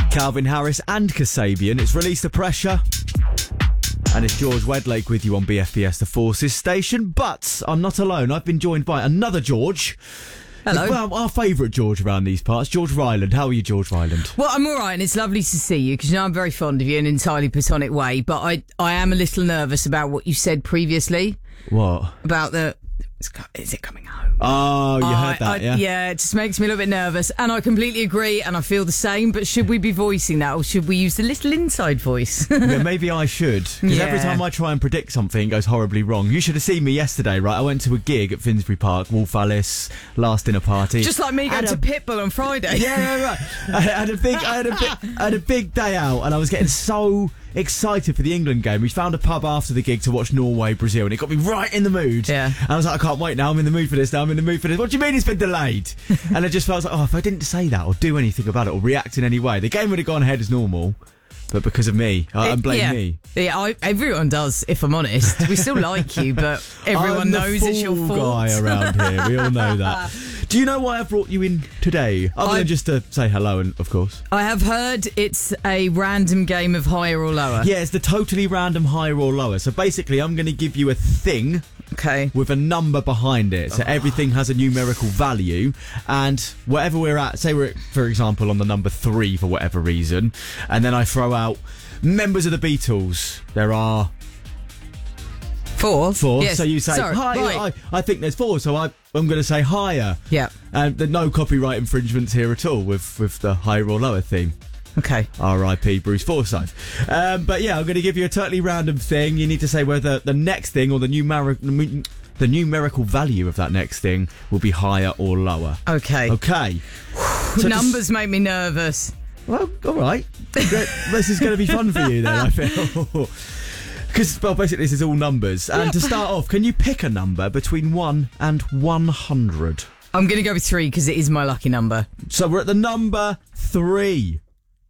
Calvin Harris and Kasabian. It's Release the Pressure. And it's George Wedlake with you on BFBS The Forces station. But I'm not alone. I've been joined by another George. Hello. Well, our favourite George around these parts, George Ryland. How are you, George Ryland? Well, I'm all right, and it's lovely to see you, because you know I'm very fond of you in an entirely platonic way, but I am a little nervous about what you said previously. What? About the... Is it coming home? Oh, you heard that, yeah? Yeah, it just makes me a little bit nervous, and I completely agree, and I feel the same, but should we be voicing that, or should we use the little inside voice? Yeah, maybe I should. Because every time I try and predict something, it goes horribly wrong. You should have seen me yesterday, right? I went to a gig at Finsbury Park, Wolf Alice, last dinner party. Just like me going to Pitbull on Friday. Yeah, right. I had a big day out, and I was getting so excited for the England game. We found a pub after the gig to watch Norway, Brazil, and it got me right in the mood. Yeah. And I was like, I can't wait now. I'm in the mood for this now. I'm in the mood for this. What do you mean it's been delayed? And I just felt like, if I didn't say that or do anything about it or react in any way, the game would have gone ahead as normal. But because of me, and blame me. Yeah, everyone does, if I'm honest. We still like you, but everyone knows it's your fault. I'm the guy around here. We all know that. Do you know why I brought you in today? Other than just to say hello, and of course. I have heard it's a random game of higher or lower. Yeah, it's the totally random higher or lower. So basically, I'm going to give you a thing. Okay. With a number behind it. So everything has a numerical value. And whatever we're at, say we're, for example, on the number 3 for whatever reason. And then I throw out members of the Beatles. There are... 4? Yes. So you say, Sorry, hi, right. I think there's 4, so I'm going to say higher. Yeah. And there's no copyright infringements here at all with the higher or lower theme. Okay. R.I.P. Bruce Forsyth. But yeah, I'm going to give you a totally random thing. You need to say whether the next thing or the numerical value of that next thing will be higher or lower. Okay. Okay. So numbers make me nervous. Well, all right. This is going to be fun for you then, I feel. Because, well, basically this is all numbers. And to start off, can you pick a number between 1 and 100? I'm going to go with 3 because it is my lucky number. So we're at the number 3.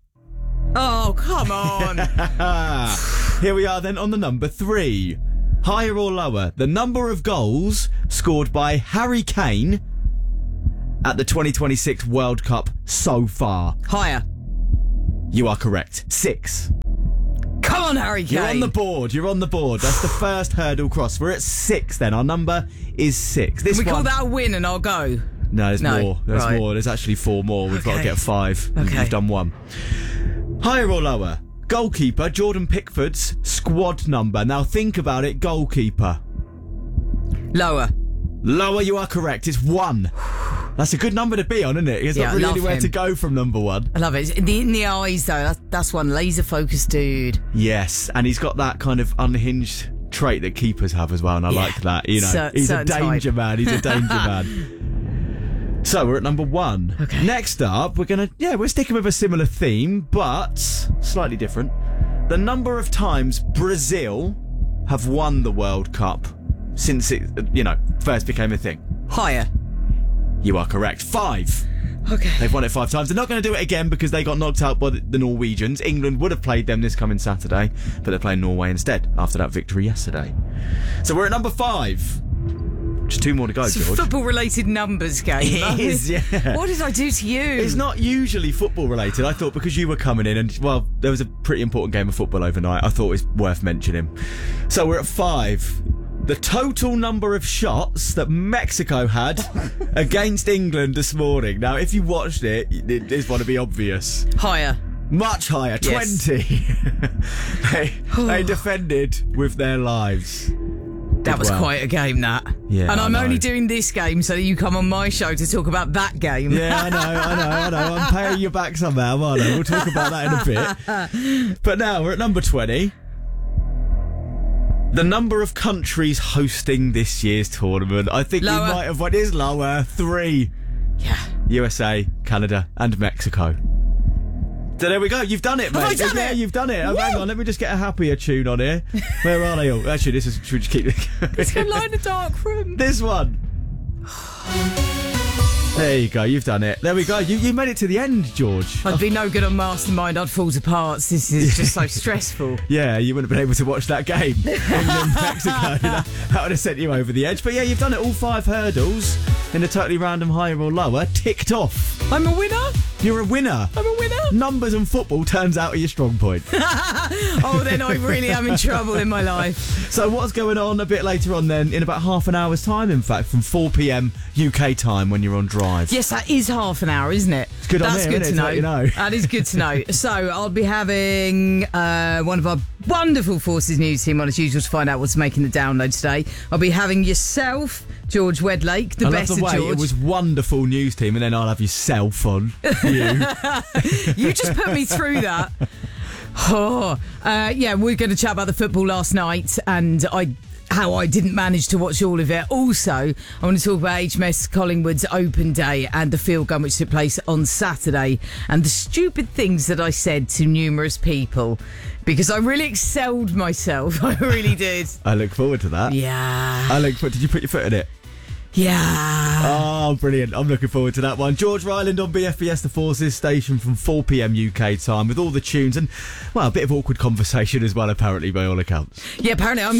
Oh, come on. Here we are then on the number 3. Higher or lower, the number of goals scored by Harry Kane at the 2026 World Cup so far. Higher. You are correct. 6. Come on, Harry Kane. You're on the board. That's the first hurdle cross. We're at 6 then. Our number is 6. Can we call that a win and I'll go? No, there's more. There's right. more. There's actually 4 more. We've got to get 5. Okay. You've done 1. Higher or lower? Goalkeeper Jordan Pickford's squad number. Now think about it, goalkeeper. Lower. Lower, you are correct. It's 1. That's a good number to be on, isn't it? There's not really anywhere to go from number 1. I love it. In the eyes, though, that's one laser focused dude. Yes, and he's got that kind of unhinged trait that keepers have as well, and I like that. You know, he's a danger man. He's a danger man. So we're at number 1. Okay. Next up, we're sticking with a similar theme, but slightly different. The number of times Brazil have won the World Cup since it, first became a thing. Higher. You are correct. 5. Okay. They've won it 5 times. They're not going to do it again because they got knocked out by the Norwegians. England would have played them this coming Saturday, but they're playing Norway instead after that victory yesterday. So we're at number 5. Just 2 more to go, it's George. It's a football-related numbers game. It is, yeah. What did I do to you? It's not usually football-related. I thought because you were coming in and, well, there was a pretty important game of football overnight. I thought it was worth mentioning. So we're at 5. The total number of shots that Mexico had against England this morning. Now, if you watched it, it's going to be obvious. Higher. Much higher. Yes. 20. They defended with their lives. That was quite a game, that. Yeah, and I'm only doing this game so that you come on my show to talk about that game. Yeah, I know. I'm paying you back somehow, aren't I? We'll talk about that in a bit. But now we're at number 20. The number of countries hosting this year's tournament. I think lower. we might have one. It is lower. 3. Yeah. USA, Canada, and Mexico. So there we go. You've done it, mate. Have I done it? You've done it. Oh, hang on. Let me just get a happier tune on here. Where are they all? Actually, should we just keep it? It's a line of dark room. This one. There you go. You've done it. There we go. You made it to the end, George. I'd be no good on Mastermind. I'd fall to parts. This is just so stressful. Yeah, you wouldn't have been able to watch that game. England, Mexico. That would have sent you over the edge. But yeah, you've done it. All 5 hurdles in a totally random higher or lower. Ticked off. I'm a winner. You're a winner. I'm a winner. Numbers and football turns out are your strong point. Oh, then I really am in trouble in my life. So what's going on a bit later on then, in about half an hour's time, in fact, from 4 p.m. UK time when you're on drive? Yes, that is half an hour, isn't it? It's good on That's there, good isn't to it? know. You know. That is good to know. So I'll be having one of our wonderful Forces News team on as usual to find out what's making the download today. I'll be having yourself, George Wedlake, the I best love the of way George. it was wonderful news team, and then I'll have yourself on. You. You just put me through that. Oh, yeah, we're going to chat about the football last night and how I didn't manage to watch all of it. Also, I want to talk about HMS Collingwood's open day and the field gun which took place on Saturday and the stupid things that I said to numerous people because I really excelled myself. I really did. I look forward to that. Yeah. Did you put your foot in it? Yeah. Oh, brilliant. I'm looking forward to that one. George Ryland on BFBS The Forces station from 4 p.m. UK time with all the tunes and, well, a bit of awkward conversation as well, apparently, by all accounts. Yeah, apparently I'm